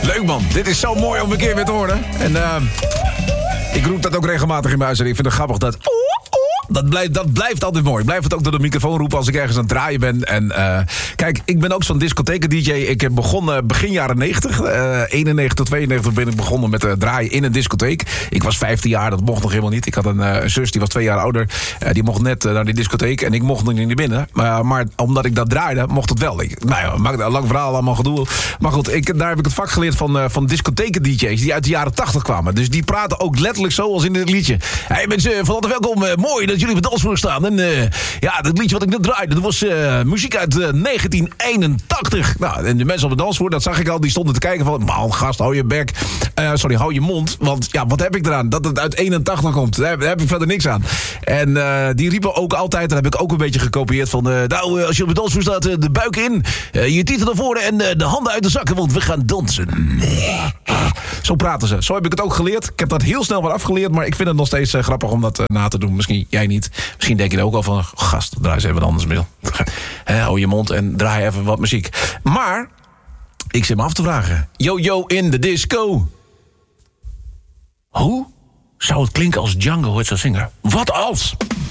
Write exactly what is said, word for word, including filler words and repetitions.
Leuk man, dit is zo mooi om een keer weer te horen. En uh, ik roep dat ook regelmatig in mijn huis. En ik vind het grappig dat... Dat blijft, dat blijft altijd mooi. Ik blijf het ook door de microfoon roepen als ik ergens aan het draaien ben. En uh, kijk, ik ben ook zo'n discotheken-D J. Ik heb begonnen begin jaren negentig. Uh, eenennegentig tot tweeënnegentig ben ik begonnen met uh, draaien in een discotheek. Ik was vijftien jaar, dat mocht nog helemaal niet. Ik had een, uh, een zus, die was twee jaar ouder. Uh, die mocht net uh, naar die discotheek en ik mocht nog niet binnen. Uh, maar omdat ik dat draaide, mocht het wel. Ik, nou ja, maakt een lang verhaal, allemaal gedoe. Maar goed, ik, daar heb ik het vak geleerd van, uh, van discotheken-D J's die uit de jaren tachtig kwamen. Dus die praten ook letterlijk zo als in dit liedje. Hé hey, mensen, van harte welkom. Uh, mooi dat jullie op de dansvloer staan. En uh, ja, dat liedje wat ik net draaide, dat was uh, muziek uit uh, negentien eenentachtig. Nou, en de mensen op de dansvloer, dat zag ik al, die stonden te kijken van, man, gast, hou je bek. Uh, sorry, hou je mond. Want ja, wat heb ik eraan? Dat het uit eenentachtig komt. Daar heb, daar heb ik verder niks aan. En uh, die riepen ook altijd, dat heb ik ook een beetje gekopieerd van, uh, nou, uh, als je op de dansvloer staat, uh, de buik in, uh, je titel naar voren en uh, de handen uit de zakken, want we gaan dansen. Zo praten ze. Zo heb ik het ook geleerd. Ik heb dat heel snel weer afgeleerd, maar ik vind het nog steeds uh, grappig om dat uh, na te doen. Misschien jij niet. Misschien denk je er ook al van, gast, draai eens even wat anders mee. He, hou je mond en draai even wat muziek. Maar, ik zit me af te vragen. Yo, yo, in de disco. Hoe zou het klinken als Django het zou zingen? Wat als?